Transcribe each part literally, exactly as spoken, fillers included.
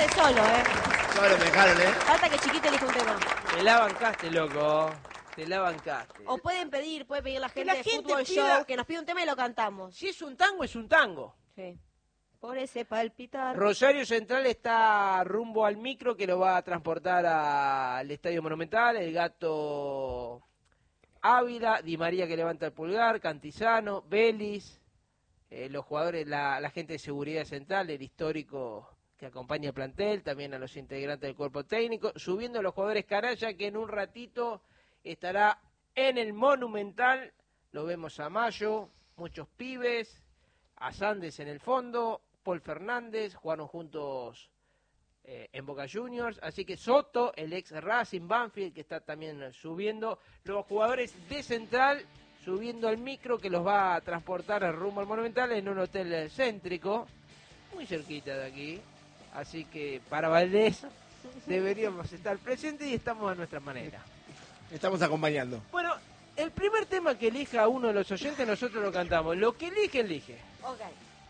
solo, ¿eh? Solo me dejaron, ¿eh? Falta que Chiquito elija un tema. Te la bancaste, loco. Te la bancaste. O pueden pedir, puede pedir la Que gente la de gente Fútbol pida- Show que nos pida un tema y lo cantamos. Si es un tango, es un tango. Sí. Por ese palpitar. Rosario Central está rumbo al micro que lo va a transportar a- al Estadio Monumental. El Gato Ávila, Di María que levanta el pulgar, Cantizano, Vélez, eh, los jugadores, la, la gente de seguridad central, el histórico que acompaña el plantel, también a los integrantes del cuerpo técnico, subiendo a los jugadores canalla que en un ratito estará en el Monumental. Lo vemos a Mayo, muchos pibes, a Sandes en el fondo, Paul Fernández, jugaron juntos eh, en Boca Juniors, así que Soto, el ex Racing, Banfield, que está también subiendo, los jugadores de Central subiendo al micro que los va a transportar al rumbo al Monumental en un hotel céntrico, muy cerquita de aquí, así que para Valdés deberíamos estar presentes y estamos a nuestra manera. Estamos acompañando. Bueno, el primer tema que elija uno de los oyentes nosotros lo cantamos, lo que elige, elige. Ok.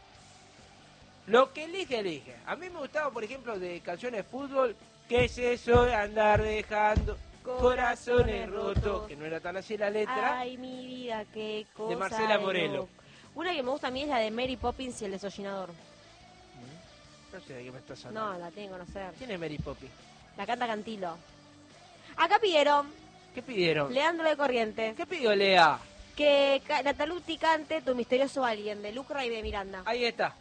Lo que elige, elige. A mí me gustaba, por ejemplo, de canciones de fútbol, ¿qué es eso de andar dejando corazones rotos? Que no era tan así la letra. Ay, mi vida, qué cosa. De Marcela de Morelo. loco. Una que me gusta a mí es la de Mary Poppins y el desollinador. No sé de qué me estás hablando. No, la tengo, no sé. ¿Quién es Mary Poppins? La canta Cantilo. Acá pidieron, ¿Qué pidieron? Leandro de Corrientes, ¿Qué pidió Lea? que ca- Nataluti cante Tu misterioso alguien de Lucra y de Miranda. Ahí está.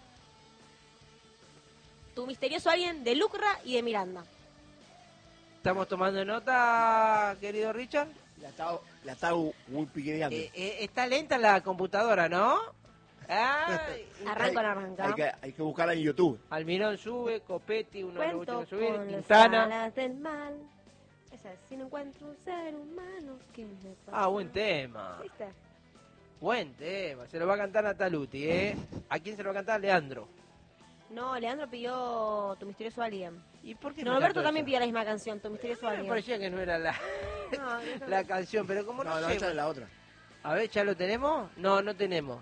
Tu misterioso alguien de Lucra y de Miranda. ¿Estamos tomando nota, querido Richard? La está, la está wulpiquereando. Eh, eh, está lenta la computadora, ¿no? Ay, Arranco, no arranca. Hay que, hay que buscarla en YouTube. Almirón sube, Copetti, uno de los Cuento últimos a subir, con las Quintana. alas del mal. Esa es, si no encuentro un ser humano que me pasa. Ah, buen tema. ¿Viste? Buen tema. Se lo va a cantar Nataluti, ¿eh? ¿A quién se lo va a cantar? Leandro. No, Leandro pidió Tu misterioso alguien. ¿Y por qué No, me Alberto cantó también esa? pidió la misma canción, Tu misterioso Me alguien. parecía que no era la, No, yo la canción, pero como no, No, no, sé. esa es la otra. A ver, ¿ya lo tenemos? No, no tenemos.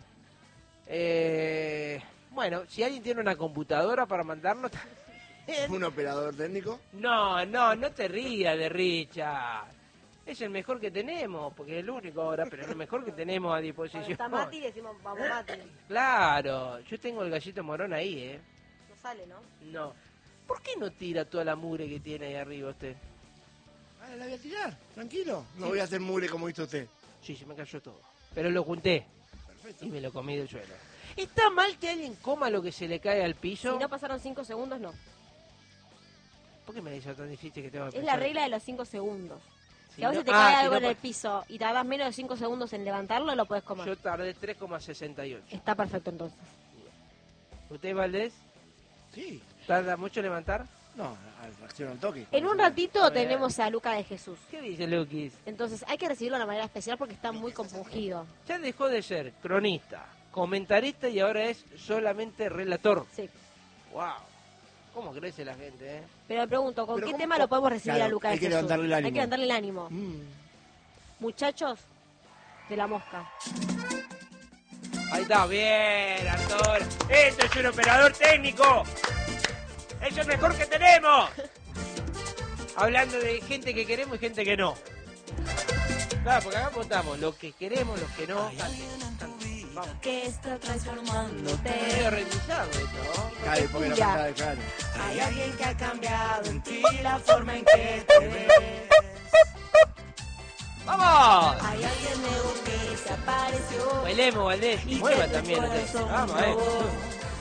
Eh, bueno, si alguien tiene una computadora para mandarnos... Un operador técnico. No, no, no te rías de Richard. Es el mejor que tenemos, porque es el único ahora, pero es el mejor que tenemos a Cuando disposición. está Mati, decimos, vamos Mati. Claro, yo tengo el gallito morón ahí, ¿eh? No sale, ¿no? No. ¿Por qué no tira toda la mugre que tiene ahí arriba usted? Ah, la voy a tirar, tranquilo. No voy a hacer mugre como hizo usted. Sí, se me cayó todo. Pero lo junté Perfecto. y me lo comí del suelo. ¿Está mal que alguien coma lo que se le cae al piso? Si no pasaron cinco segundos, no. ¿Por qué me la hizo tan difícil que tengo que Es pensar? la regla de los cinco segundos. Si Si a vos no- se te ah, cae si algo no en el pa- piso y tardás menos de cinco segundos en levantarlo, lo puedes comer. Yo tardé tres coma sesenta y ocho. Está perfecto entonces. ¿Usted, Valdés, Sí. tarda mucho en levantar? No, al reacción al toque. En un ratito A ver. tenemos a Luca de Jesús. ¿Qué dice Lukis? Entonces hay que recibirlo de una manera especial porque está muy compungido. Ya dejó de ser cronista, comentarista y ahora es solamente relator. Sí. ¡Wow! ¿Cómo crece la gente, eh? Pero me pregunto, ¿con Pero qué ¿cómo- tema cómo? lo podemos recibir Claro, a Luca de hay que Jesús? levantarle el Hay ánimo. que levantarle el ánimo. Mm. Muchachos de la mosca. Ahí está, bien, Artur. ¡Esto es un operador técnico! ¡Es el mejor que tenemos! Hablando de gente que queremos y gente que no. Claro, porque acá contamos lo que queremos, los que no. Canten, canten. Vamos. Que está Medio transformándote. revisado esto, ¿no? Cae, porque la Ya. patada de claro. Hay alguien que ha cambiado en ti la forma en que te ves. ¡Vamos! Hay alguien nuevo que desapareció. Bailemos, Valdés. Y Mueva que tu también. corazón ustedes. Vamos, eh. robó.